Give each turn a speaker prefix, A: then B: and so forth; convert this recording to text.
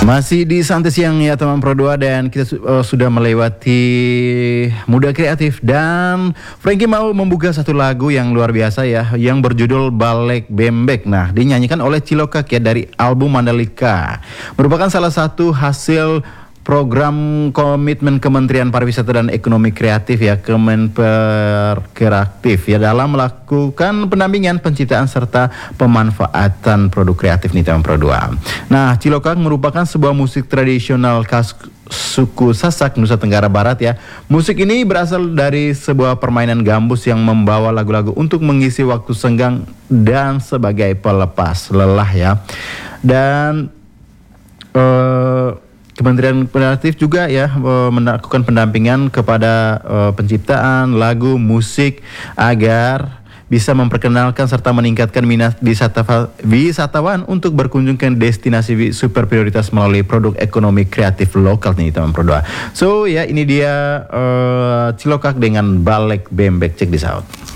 A: Masih di Santai Siang ya teman Pro 2, dan kita sudah melewati Muda Kreatif, dan Frankie mau membuka satu lagu yang luar biasa ya, yang berjudul Balik Bembek. Nah, dinyanyikan oleh Cilokak ya, dari album Mandalika. Merupakan salah satu hasil program komitmen Kementerian Pariwisata dan Ekonomi Kreatif ya, Kemenperkreatif ya, dalam melakukan pendampingan, penciptaan serta pemanfaatan produk kreatif nih teman Pro 2. Nah, Cilokak merupakan sebuah musik tradisional khas suku Sasak, Nusa Tenggara Barat ya. Musik ini berasal dari sebuah permainan gambus yang membawa lagu-lagu untuk mengisi waktu senggang dan sebagai pelepas lelah ya. Dan Kementerian Kreatif juga ya melakukan pendampingan kepada penciptaan lagu musik agar bisa memperkenalkan serta meningkatkan minat wisatawan untuk berkunjung ke destinasi super prioritas melalui produk ekonomi kreatif lokal nih teman Pro 2. So ya, ini dia Cilokak dengan Balik Bembek, check this out.